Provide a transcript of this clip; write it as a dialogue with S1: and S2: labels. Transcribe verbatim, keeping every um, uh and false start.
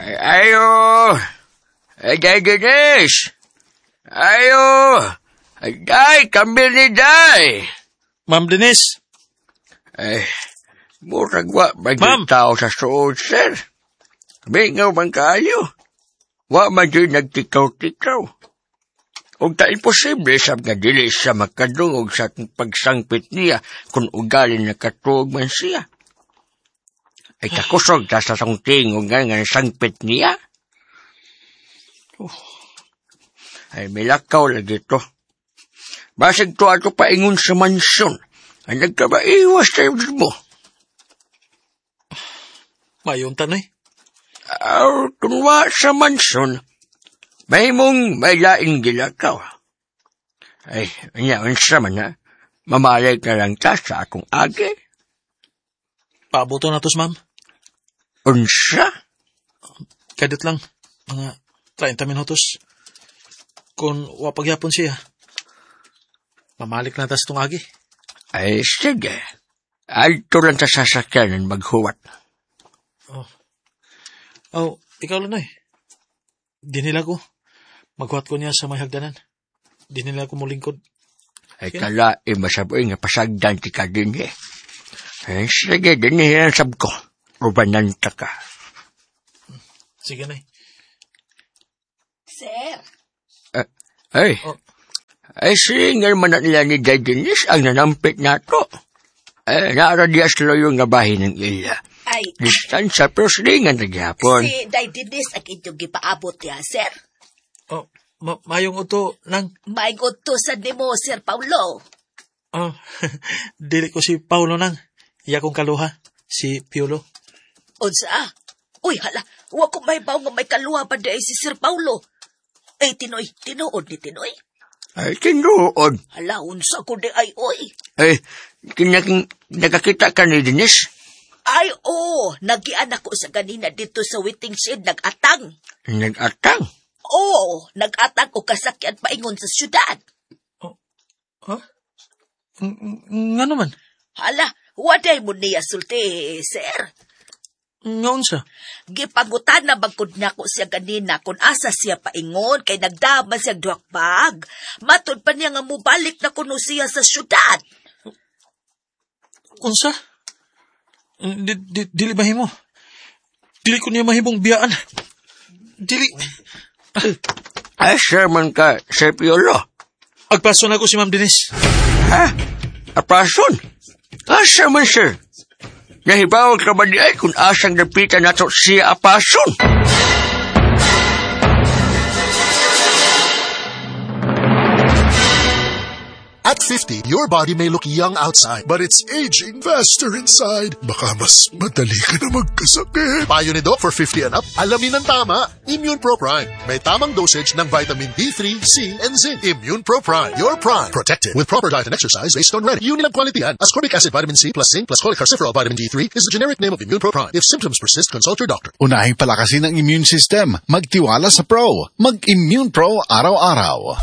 S1: Ayo! Day, Denise! Ayo! Day, kambil ni Day!
S2: Ma'am Denise?
S1: Ay, murag wa
S2: Ma'am!
S1: maging tao sa suod, sir. Bingaw man kayo. Wa man din nagtikaw-tikaw. Ug ta imposible sab nga dili siya makadungog sa pagsangpit niya kung ugali nakatuog man siya. Ay kakusog ta sa sangting ug nga nga sangpit niya. Ay milakaw lagi to. Basig to ato paingon sa mansyon. Ay nagkabaiwas tayo mo.
S2: Mayon tanay.
S1: Aw, tunwa sa mansyon, may mong may laing gilakaw. Ay, niya, unsa man na, mamalay ka lang ta sa akong agi.
S2: Paabuto na tos, ma'am.
S1: Unsa?
S2: Kadit lang, mga thirty minutos. Kung wapagyapon siya, mamalik na tas itong agi.
S1: Ay, sige. Alto lang ta sasakyanan maghuwat.
S2: Oh. Oh, ikaw lang na eh. Dinila ko. Maghuwat ko niya sa may hagdanan. Dinila ko mulingkod.
S1: Ay, kala, eh, masaboy nga pasagdan ti ka din eh. Ay, sige, dinihilan sab ko. Ubanan ta ka.
S2: Sige na eh.
S3: Sir.
S1: Uh, ay,
S2: Oh.
S1: ay, singal man na nila ni Day Denise ang nanampit na to. Ay, naaradias lo yung ngabahin ng ila.
S3: Ay,
S1: Distansya, pero silingan na gyapon.
S3: si Day Denise ang inyong gipaabot niya, sir.
S2: Oh, ma- mayong uto lang.
S3: May gusto sa nimo, Sir Paulo.
S2: Oh, dili ko si Paulo nang. Iya kong kaluha. Si Piolo.
S3: Unsa? Uy, hala, huwag ko may baw nga may kaluha pa day si Sir Paulo. Ay, Tinoy, tinuod ni Tinoy.
S1: Ay, tinuod.
S3: Hala, unsa ko di ay, oy.
S1: Ay, kinaking, nakakita ka ni Denise?
S3: Ay, oo, nagian ako sa ganina dito sa waiting shed, nag-atang.
S1: Nag-atang?
S3: Oo, nag-atang o kasakyan paingon sa syudad.
S2: Huh? Ng- Nga naman.
S3: Hala, waday mo niya sulti, sir.
S2: Nga unsa?
S3: Gipangutan na bagkod niya ko siya ganina kung asa siya paingon kay nagdaman siya duwakbag. Matod pa niya nga mubalik na kuno siya sa syudad.
S2: Unsa? Di, di, dili mahimo. Dili ko niya mahimong biyaan. Dili.
S1: Ay, sir man ka, Sir Piolo.
S2: Agpaso na ko si Ma'am Denise.
S1: Ha? Apason? Asa man, sir? Nahibawag ka ba di ay kung asang napitan nato siya apason?
S4: At fifty, your body may look young outside, but it's aging faster inside. Baka mas madali ka na magkasakit. Payo ni Doc for fifty and up, alamin ang tama. Immune Pro Prime. May tamang dosage ng vitamin D three, C, and zinc. Immune Pro Prime. Your prime. Protected with proper diet and exercise based on ready. Yun ang quality yan. Ascorbic acid, vitamin C, plus zinc, plus cholecalciferol, vitamin D three is the generic name of Immune Pro Prime. If symptoms persist, consult your doctor.
S5: Unahing palakasin ang immune system. Magtiwala sa Pro. Mag-Immune Pro araw-araw.